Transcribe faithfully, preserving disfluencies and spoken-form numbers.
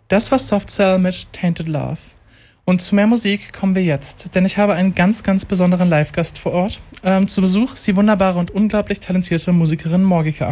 Das war Soft Cell mit Tainted Love. Und zu mehr Musik kommen wir jetzt, denn ich habe einen ganz, ganz besonderen Live-Gast vor Ort. Ähm, zu Besuch ist die wunderbare und unglaublich talentierte Musikerin Morgika.